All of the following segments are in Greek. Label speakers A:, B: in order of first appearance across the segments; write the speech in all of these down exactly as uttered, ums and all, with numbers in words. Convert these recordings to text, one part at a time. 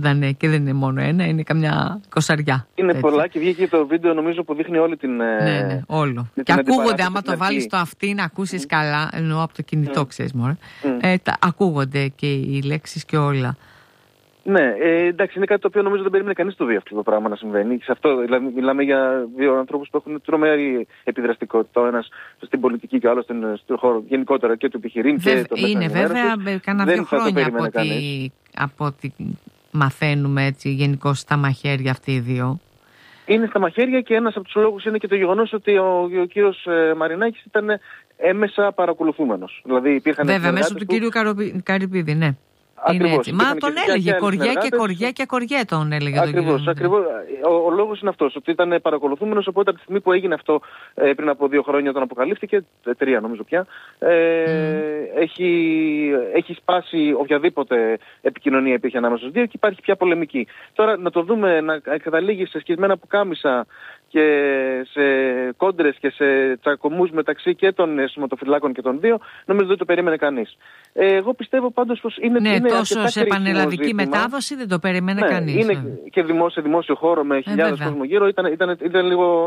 A: σαράντα, ναι, και δεν είναι μόνο ένα, είναι καμιά κοσαριά.
B: Είναι
A: τέτοια.
B: Πολλά και βγήκε το βίντεο νομίζω που δείχνει όλη την.
A: Ναι, ναι, όλο. Και ακούγονται, άμα το βάλεις στο αυτί να ακούσεις mm. καλά, εννοώ από το κινητό, mm. ξέρεις μωρέ, mm. ε, τα, ακούγονται και οι λέξεις και όλα.
B: Ναι, ε, εντάξει, είναι κάτι το οποίο νομίζω δεν περίμενε κανείς το δει αυτό το πράγμα να συμβαίνει. Σε αυτό, δηλαδή, μιλάμε για δύο ανθρώπους που έχουν τρομερή επιδραστικότητα. Ο ένας στην πολιτική και ο άλλος στον χώρο γενικότερα και του επιχειρήν και το μέσα.
A: Είναι βέβαια κανένα δύο χρόνια από ό,τι, από ό,τι μαθαίνουμε έτσι γενικώς στα μαχαίρια αυτοί οι δύο.
B: Είναι στα μαχαίρια και ένας από τους λόγους είναι και το γεγονός ότι ο, ο κύριος ε, Μαρινάκης ήταν έμεσα παρακολουθούμενος. Δηλαδή υπήρχαν.
A: Βέβαια, μέσω του, του κυρίου Καρυπίδη, ναι.
B: Ακριβώς.
A: Μα τον έλεγε κοριέ και κοριέ και κοριέ τον έλεγε.
B: Ακριβώς, ακριβώς. Ο, ο λόγος είναι αυτός, ότι ήταν παρακολουθούμενος, οπότε από τη στιγμή που έγινε αυτό ε, πριν από δύο χρόνια όταν αποκαλύφθηκε, τρία νομίζω πια, ε, mm. έχει, έχει σπάσει οποιαδήποτε επικοινωνία υπήρχε ανάμεσα στους δύο και υπάρχει πια πολεμική. Τώρα να το δούμε να καταλήγει σε σκισμένα πουκάμισα και σε κόντρες και σε τσακωμούς μεταξύ και των σωματοφυλάκων και των δύο, νομίζω δεν το περίμενε κανείς. Ε, εγώ πιστεύω πάντως πως είναι,
A: ναι,
B: είναι
A: τόσο σε πανελλαδική μετάδοση δεν το περίμενε
B: ναι,
A: κανείς.
B: Είναι
A: ναι.
B: και δημόσιο, σε δημόσιο χώρο με χιλιάδες ε, κόσμο γύρω, ήταν, ήταν, ήταν λίγο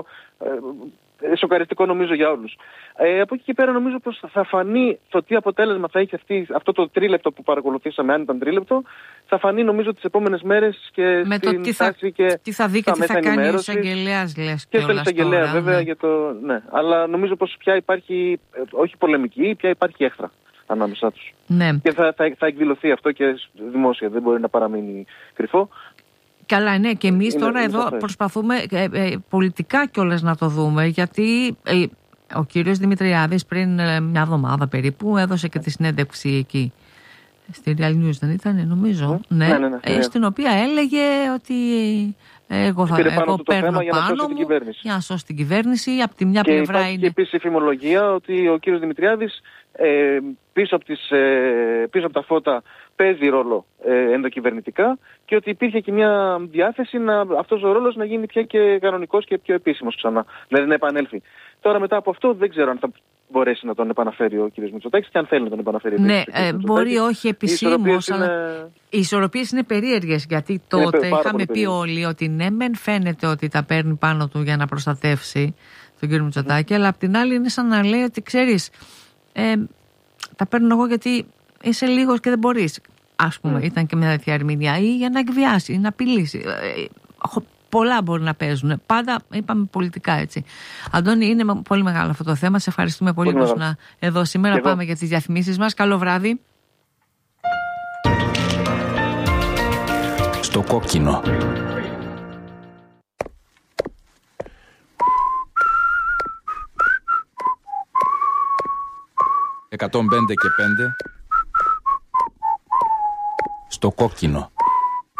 B: ε, σοκαριστικό νομίζω για όλους. Ε, από εκεί και πέρα νομίζω πως θα φανεί το τι αποτέλεσμα θα έχει αυτή, αυτό το τρίλεπτο που παρακολουθήσαμε, αν ήταν τρίλεπτο, θα φανεί νομίζω τις επόμενες μέρες και
A: με
B: στην
A: το τι θα,
B: και
A: τι θα δει και τι θα κάνει ο εισαγγελέας, λες,
B: και στον εισαγγελέα βέβαια,
A: ναι.
B: για το, ναι. Αλλά νομίζω πως πια υπάρχει, όχι πολεμική, πια υπάρχει έχθρα ανάμεσά τους.
A: Ναι.
B: Και θα, θα, θα εκδηλωθεί αυτό και δημόσια, δεν μπορεί να παραμείνει κρυφό.
A: Καλά, ναι, και εμείς
B: είναι,
A: τώρα
B: είναι
A: εδώ
B: σαφές.
A: Προσπαθούμε ε, ε, πολιτικά κιόλας να το δούμε, γιατί ε, ο κύριος Δημητριάδης πριν ε, μια εβδομάδα περίπου έδωσε και τη συνέντευξη εκεί. Στη Real News δεν ήταν, νομίζω,
B: ναι,
A: ναι,
B: ναι, ναι,
A: ε, στην οποία έλεγε ότι εγώ, θα, εγώ παίρνω
B: για να
A: πάνω
B: σώσει
A: μου
B: την κυβέρνηση.
A: για να σώσει την κυβέρνηση. Από τη μια
B: και
A: πλευρά είναι.
B: Και επίσης η φημολογία ότι ο κύριος Δημητριάδης ε, πίσω, από τις, ε, πίσω από τα φώτα παίζει ρόλο ε, ενδοκυβερνητικά και ότι υπήρχε και μια διάθεση να, αυτός ο ρόλος να γίνει πια και κανονικός και πιο επίσημος ξανά. Δηλαδή να επανέλθει. Τώρα μετά από αυτό δεν ξέρω αν θα μπορέσει να τον επαναφέρει ο κ. Μητσοτάκης και αν θέλει να τον επαναφέρει.
A: Ναι, ε, μπορεί όχι επισήμως, αλλά
B: είναι...
A: οι ισορροπίες είναι περίεργες, γιατί τότε είχαμε πει όλοι ότι ναι μεν φαίνεται ότι τα παίρνει πάνω του για να προστατεύσει τον κ. Μητσοτάκη, mm. αλλά απ' την άλλη είναι σαν να λέει ότι ξέρεις, ε, τα παίρνω εγώ γιατί είσαι λίγος και δεν μπορείς. Ας πούμε, mm. ήταν και μια τέτοια ερμηνεία, ή για να εκβιάσει ή να απειλήσει. Ε, πολλά μπορεί να παίζουν. Πάντα είπαμε πολιτικά, έτσι. Αντώνη, είναι πολύ μεγάλο αυτό το θέμα. Σε ευχαριστούμε πολύ που ήσουν εδώ σήμερα. Και πάμε εγώ. Για τις διαφημίσεις μας. Καλό βράδυ.
C: Στο κόκκινο. εκατόν πέντε και πέντε. Στο κόκκινο.